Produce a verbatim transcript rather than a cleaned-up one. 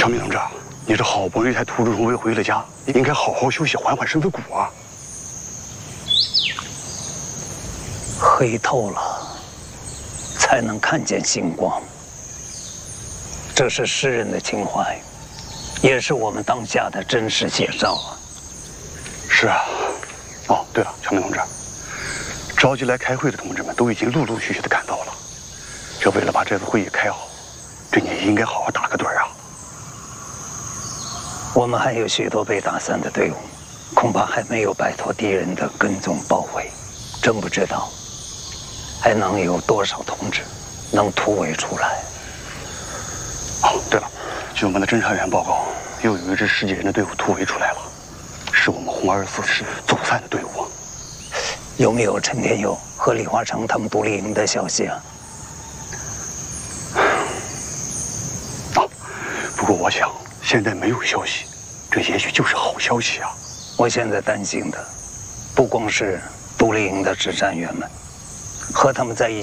长明同志，你这好不容易才途中重围回了家，应该好好休息，缓缓身子骨啊。 黑透了，才能看见星光。这是诗人的情怀，也是我们当下的真实写照啊。 是啊。哦，对了，长明同志，着急来开会的同志们都已经陆陆续续的赶到了。这为了把这次会议开好，这你也应该好好打个盹啊。 我们还有许多被打散的队伍，恐怕还没有摆脱敌人的跟踪包围。真不知道还能有多少同志能突围出来。 哦，对了，据我们的侦查员报告，又有一支十几人的队伍突围出来了，是我们红二十四师走散的队伍。 有没有陈天佑和李华成他们独立营的消息啊？ 啊，不过我想现在没有消息，这也许就是好消息啊。 我现在担心的不光是独立营的指战员们，和他们在一起